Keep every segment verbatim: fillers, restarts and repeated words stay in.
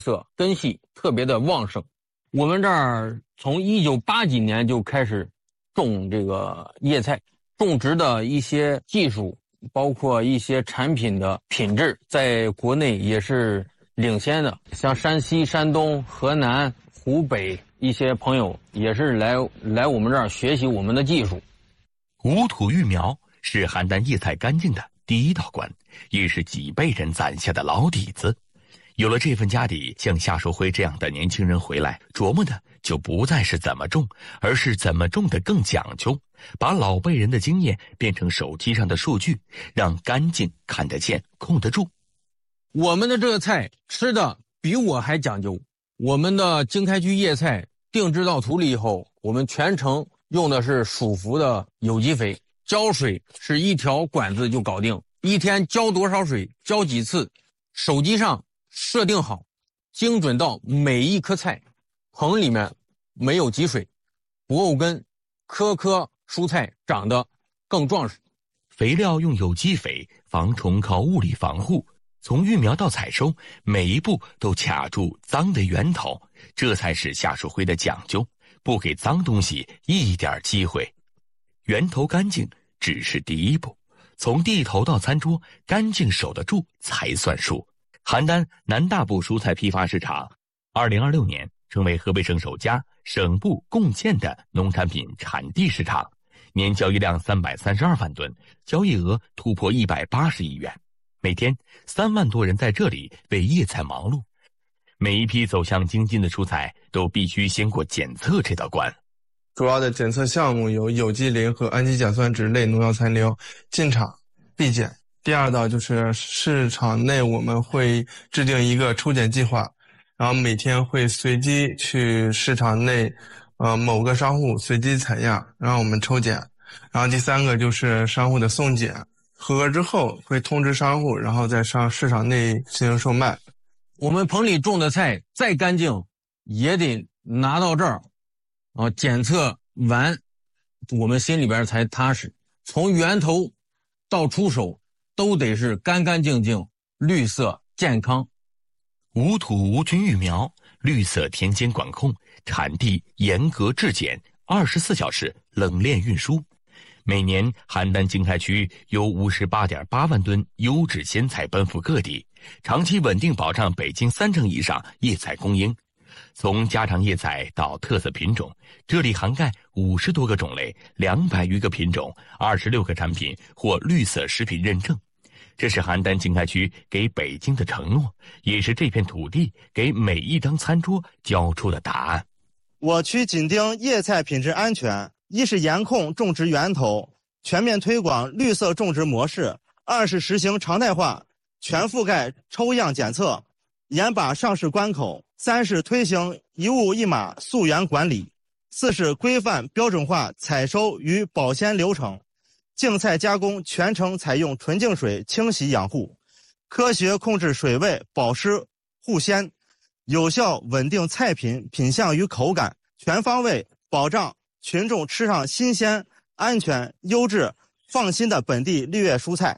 色，根系特别的旺盛。我们这儿从一九八几年就开始种这个叶菜，种植的一些技术，包括一些产品的品质，在国内也是领先的。像山西、山东、河南、湖北一些朋友也是来来我们这儿学习我们的技术。 无土育苗是邯郸叶菜干净的第一道关，也是几辈人攒下的老底子。有了这份家底，像夏树辉这样的年轻人回来，琢磨的就不再是怎么种，而是怎么种的更讲究，把老辈人的经验变成手机上的数据，让干净看得见、控得住。 我们的这个菜吃的比我还讲究。我们的经开区叶菜定制到土里以后，我们全程用的是蜀福的有机肥，浇水是一条管子就搞定，一天浇多少水，浇几次，手机上设定好，精准到每一颗菜，棚里面没有积水，不沤根，颗颗蔬菜长得更壮实。 肥料用有机肥，防虫靠物理防护，从育苗到采收，每一步都卡住脏的源头，这才是夏树辉的讲究，不给脏东西一点机会。源头干净只是第一步，从地头到餐桌，干净守得住才算数。邯郸南大部蔬菜批发市场二零二六年成为河北省首家省部共建的农产品产地市场，年交易量三百三十二万吨，交易额突破一百八十亿元，每天三万多人在这里为叶菜忙碌。每一批走向京津的蔬菜都必须先过检测这道关。 主要的检测项目有有机磷和氨基甲酸酯类农药残留，进场必检。第二道就是市场内我们会制定一个抽检计划，然后每天会随机去市场内呃某个商户随机采样，让我们抽检。然后第三个就是商户的送检，合格之后会通知商户，然后再上市场内进行售卖。 我们棚里种的菜再干净也得拿到这儿啊，检测完我们心里边才踏实，从源头到出手都得是干干净净、绿色健康。 无土无菌育苗，绿色田间管控，产地严格质检，二十四小时冷链运输。每年邯郸经开区有 五十八点八万吨优质鲜菜奔赴各地，长期稳定保障北京三成以上叶菜供应。从家常叶菜到特色品种，这里涵盖五十多个种类，两百余个品种，二十六个产品获绿色食品认证。这是邯郸经开区给北京的承诺，也是这片土地给每一张餐桌交出的答案。 我区紧盯叶菜品质安全，一是严控种植源头，全面推广绿色种植模式；二是实行常态化、全覆盖抽样检测，严把上市关口；三是推行一物一码溯源管理；四是规范标准化采收与保鲜流程。净菜加工全程采用纯净水清洗养护，科学控制水位保湿护鲜，有效稳定菜品品相与口感，全方位保障群众吃上新鲜、安全、优质、放心的本地绿叶蔬菜。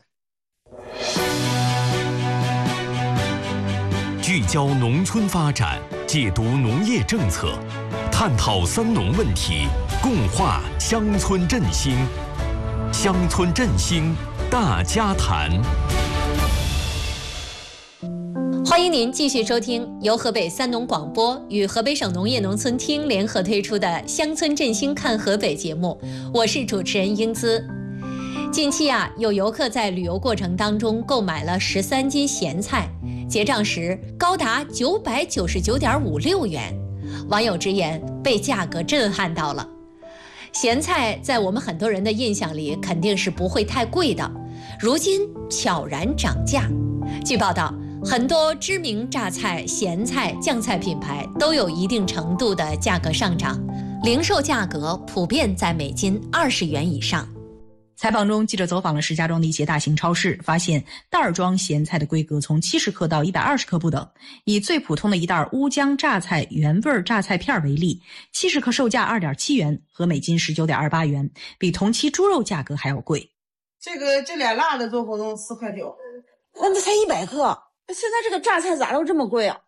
聚焦农村发展，解读农业政策，探讨三农问题，共话乡村振兴。乡村振兴大家谈。 欢迎您继续收听由河北三农广播与河北省农业农村厅联合推出的《乡村振兴看河北》节目，我是主持人英姿。近期啊，有游客在旅游过程当中购买了十三斤咸菜，结账时高达九百九十九点五六元。网友直言被价格震撼到了。咸菜在我们很多人的印象里肯定是不会太贵的，如今悄然涨价。据报道，很多知名榨菜、咸菜、酱菜品牌都有一定程度的价格上涨，零售价格普遍在每斤二十元以上。 采访中，记者走访了石家庄的一些大型超市，发现袋装咸菜的规格从七十克到一百二十克不等。以最普通的一袋乌江榨菜原味榨菜片为例，七十克售价 二点七元，合每斤 十九点二八元，比同期猪肉价格还要贵。 这个这俩辣的做活动四块九，那才一百克，现在这个榨菜咋都这么贵啊？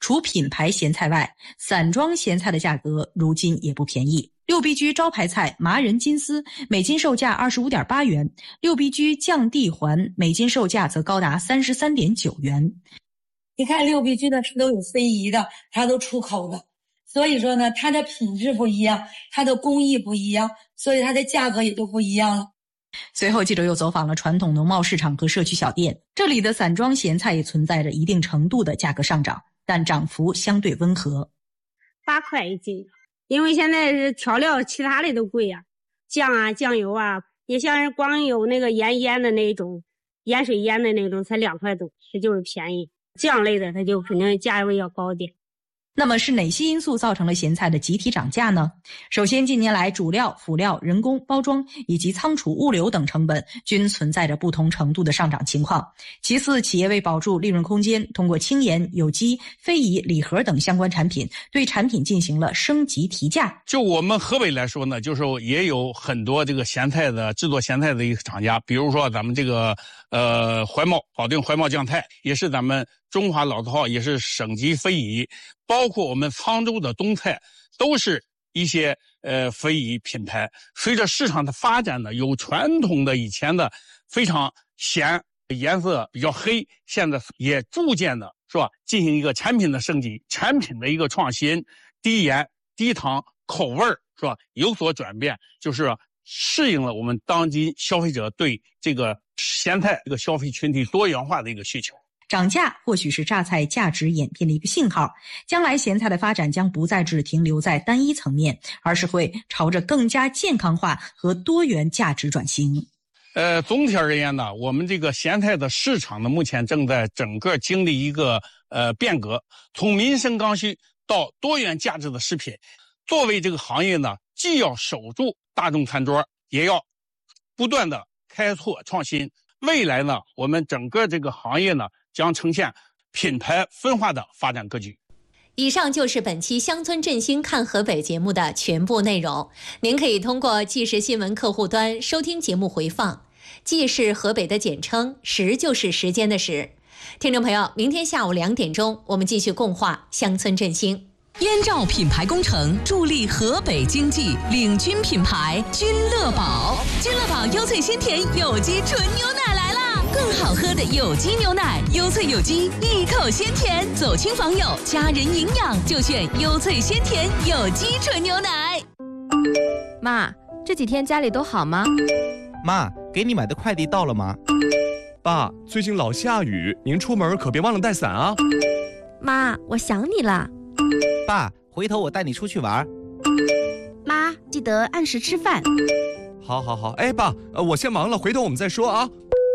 除品牌咸菜外，散装咸菜的价格如今也不便宜。六必居招牌菜麻仁金丝每斤售价 二十五点八元，六必居酱地环每斤售价则高达 三十三点九元。 你看六必居的是都有非遗的，它都出口的，所以说呢，它的品质不一样，它的工艺不一样，所以它的价格也就不一样了。 随后记者又走访了传统农贸市场和社区小店，这里的散装咸菜也存在着一定程度的价格上涨，但涨幅相对温和。 八块一斤，因为现在是调料其他的都贵啊，酱啊酱油啊，也像是光有那个盐腌的那种盐水腌的那种才两块多，这就是便宜。酱类的它就肯定价位要高点。 那么是哪些因素造成了咸菜的集体涨价呢？首先，近年来主料、辅料、人工、包装以及仓储物流等成本均存在着不同程度的上涨情况。其次，企业为保住利润空间，通过轻盐、有机、非遗、礼盒等相关产品，对产品进行了升级提价。 就我们河北来说呢，就是也有很多这个咸菜的制作咸菜的一个厂家，比如说咱们这个呃怀茂保定怀茂酱菜，也是咱们中华老字号，也是省级非遗。包括我们沧州的冬菜，都是一些呃非遗品牌。随着市场的发展呢，有传统的以前的非常咸、颜色比较黑，现在也逐渐的是吧进行一个产品的升级，产品的一个创新，低盐、低糖，口味是吧有所转变，就是适应了我们当今消费者对这个咸菜这个消费群体多元化的一个需求。 涨价或许是榨菜价值演变的一个信号，将来咸菜的发展将不再只停留在单一层面，而是会朝着更加健康化和多元价值转型。 呃，总体而言呢，我们这个咸菜的市场呢，目前正在整个经历一个呃变革，从民生刚需到多元价值的食品。作为这个行业呢，既要守住大众餐桌，也要不断的开拓创新。未来呢，我们整个这个行业呢，将呈现品牌分化的发展格局。 以上就是本期乡村振兴看河北节目的全部内容。您可以通过纪实新闻客户端收听节目回放。纪是河北的简称，时就是时间的时。听众朋友，明天下午两点钟，我们继续共话乡村振兴。 燕赵品牌工程助力河北经济，领军品牌君乐宝。君乐宝优萃鲜甜有机纯牛奶来啦！更好喝的有机牛奶，优萃有机，一口鲜甜，走亲访友，家人营养就选优萃鲜甜有机纯牛奶。 妈，这几天家里都好吗？ 妈，给你买的快递到了吗？ 爸，最近老下雨，您出门可别忘了带伞啊。 妈，我想你了。 爸，回头我带你出去玩。 妈，记得按时吃饭。 好好好，哎，爸，呃，我先忙了，回头我们再说啊。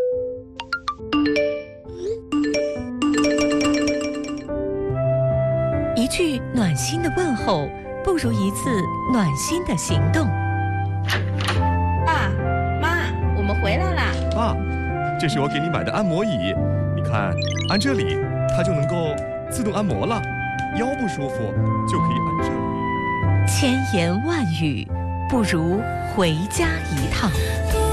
一句暖心的问候，不如一次暖心的行动。 爸妈，我们回来啦。 爸，这是我给你买的按摩椅，你看，按这里，它就能够自动按摩了。腰不舒服就可以按这里。 千言万语不如回家一趟。